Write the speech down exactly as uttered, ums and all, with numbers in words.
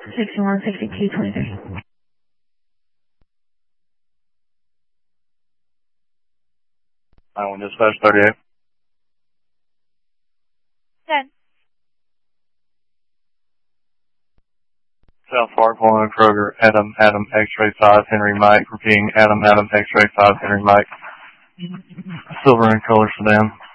sixty-one, sixty-two, twenty-three. Island Dispatch thirty-eight. ten. South Park, Walnut Kroger, Adam, Adam, X-ray five, Henry Mike. Repeating, Adam, Adam, X-ray five, Henry Mike. Silver and color sedan.